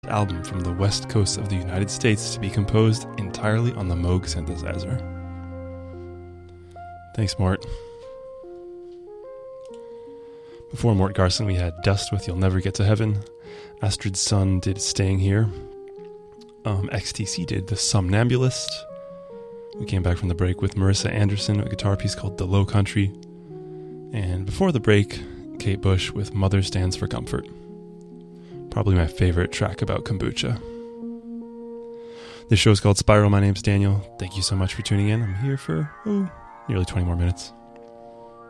album from the west coast of the United States to be composed entirely on the Moog synthesizer. Thanks, Mort. Before Mort Garson, we had Dust with You'll Never Get to Heaven. Astrid Sun did Staying Here. XTC did The Somnambulist. We came back from the break with Marissa Anderson, a guitar piece called The Low Country. And before the break, Kate Bush with Mother Stands for Comfort. Probably my favorite track about kombucha. This show is called Spiral. My name's Daniel. Thank you so much for tuning in. I'm here for, nearly 20 more minutes.